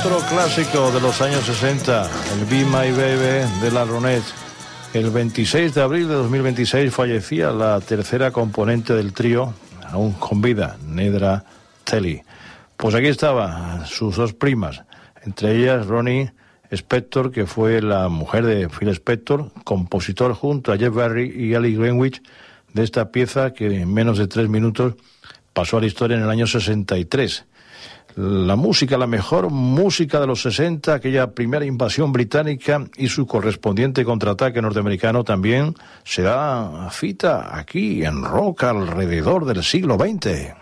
Otro clásico de los años 60, el Be My Baby de la Ronettes. El 26 de abril de 2026 fallecía la tercera componente del trío, aún con vida, Nedra Talley. Pues aquí estaban sus dos primas, entre ellas Ronnie Spector, que fue la mujer de Phil Spector, compositor junto a Jeff Barry y Ali Greenwich de esta pieza que en menos de 3 minutos pasó a la historia en el año 63. La música, la mejor música de los 60, aquella primera invasión británica y su correspondiente contraataque norteamericano también se da cita aquí en Rock alrededor del siglo XX.